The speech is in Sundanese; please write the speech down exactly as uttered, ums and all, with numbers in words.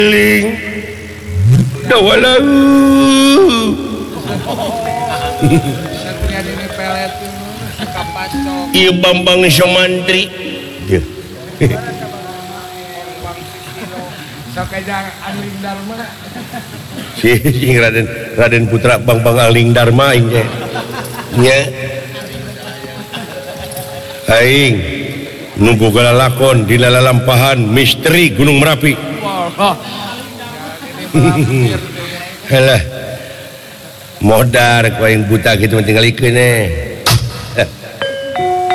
Iya Bambang Somantri. Si Raden Raden Putra Bambang Aling Dharma nya. Nya. Aing nu boga lakon di lalampahan misteri Gunung Merapi. Halah. Modar ku aing buta kitu tinggal ikeun